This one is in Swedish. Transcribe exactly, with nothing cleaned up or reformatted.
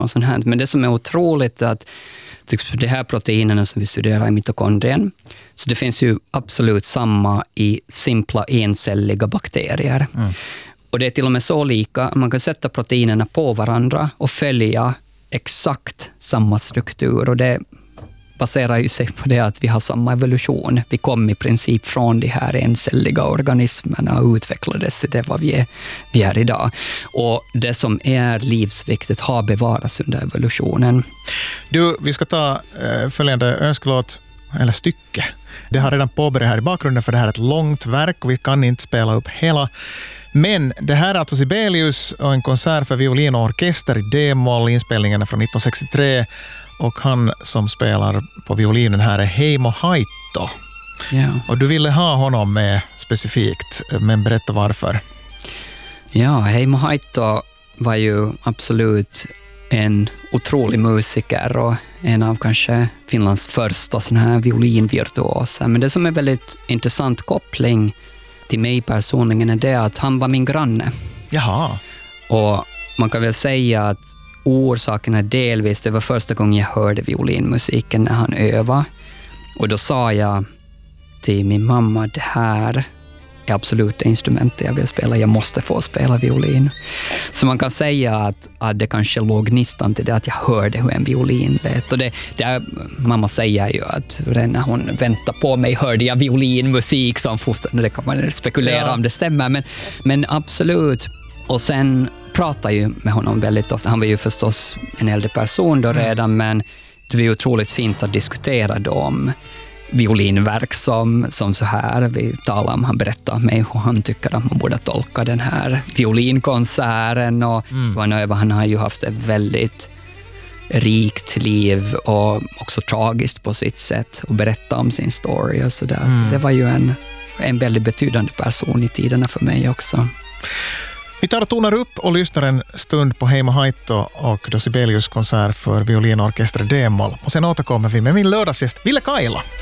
och sånt här. Men det som är otroligt är att det här proteinerna som vi studerar i mitokondrien, så det finns ju absolut samma i simpla encelliga bakterier. Mm. Och det är till och med så lika, man kan sätta proteinerna på varandra och följa exakt samma struktur. Och det baserar ju sig på det att vi har samma evolution. Vi kom i princip från de här encelliga organismerna och utvecklades till det vad vi är, vi är idag. Och det som är livsviktigt har bevarats under evolutionen. Du, vi ska ta äh, följande önskelåt, eller stycke. Det har redan påbörjat här i bakgrunden, för det här är ett långt verk och vi kan inte spela upp hela. Men det här är alltså Sibelius och en konsert för violin och orkester i D-moll. Inspelningen är från nittonhundrasextiotre. Och han som spelar på violinen här är Heimo Haitto. Ja. Och du ville ha honom med specifikt, men berätta varför. Ja, Heimo Haitto var ju absolut en otrolig musiker och en av kanske Finlands första sån här violinvirtuoser. Men det som är väldigt intressant koppling till mig personligen är det att han var min granne. Jaha. Och man kan väl säga att orsaken är delvis, det var första gången jag hörde violinmusiken när han övade. Och då sa jag till min mamma, det här är absolut det instrumentet jag vill spela. Jag måste få spela violin. Så man kan säga att, att det kanske låg gnistan till det att jag hörde hur en violin lät. Och det, det mamma säger ju att när hon väntade på mig hörde jag violinmusik som fostrande. Det kan man spekulera ja. om det stämmer. Men, men absolut. Och sen pratade ju med honom väldigt ofta. Han var ju förstås en äldre person då redan, mm. men det var ju otroligt fint att diskutera då om violinverk som, som så här. Vi talade om, han berättade om mig hur han tycker att man borde tolka den här violinkonserten och mm. han har ju haft ett väldigt rikt liv och också tragiskt på sitt sätt och berätta om sin story och sådär. Mm. Så det var ju en, en väldigt betydande person i tiderna för mig också. Vi tar och tonar upp och lyssnar en stund på Heimo Haitto och då Sibelius konsert för violinorkester D-moll. Och sen återkommer vi med min lördagsgäst Ville Kaila.